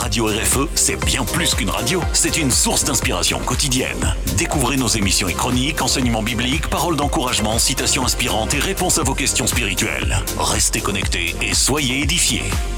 Radio RFE, c'est bien plus qu'une radio, c'est une source d'inspiration quotidienne. Découvrez nos émissions et chroniques, enseignements bibliques, paroles d'encouragement, citations inspirantes et réponses à vos questions spirituelles. Restez connectés et soyez édifiés.